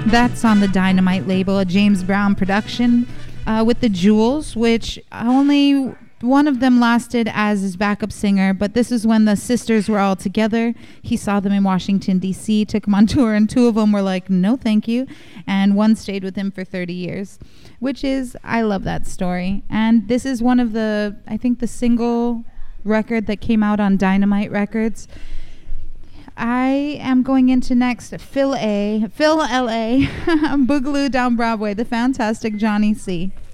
That's on the Dynamite label, a James Brown production with the Jewels, which only one of them lasted as his backup singer, but this is when the sisters were all together. He saw them in Washington, D.C., took them on tour, and two of them were like, no, thank you. And one stayed with him for 30 years, which is, I love that story. And this is one of the, I think, the single record that came out on Dynamite Records. I am going into next Phil L.A., Boogaloo Down Broadway, the fantastic Johnny C.